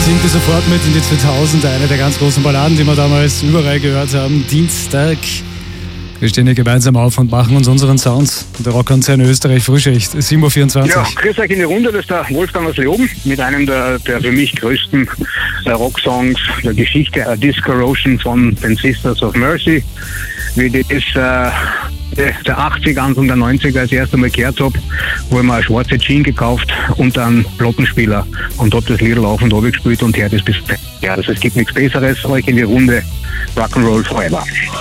singt ihr sofort mit in die 2000er, eine der ganz großen Balladen, die wir damals überall gehört haben. Dienstag. Wir stehen hier gemeinsam auf und machen uns unseren Sound. Der Rockkonzern Österreich Frühschicht, 7.24 Uhr. Ja, grüß euch in die Runde, das ist der Wolfgang aus Leoben mit einem der für mich größten Rocksongs der Geschichte, Disco Ocean von den Sisters of Mercy. Wie ich das der 80er, Anfang der 90er das erste Mal gehört habe, wo ich mir eine schwarze Jeans gekauft und einen Plattenspieler und habe das Lied auf und runter gespielt und hört es bis. Ja, also es gibt nichts Besseres, euch in die Runde Rock'n'Roll Forever.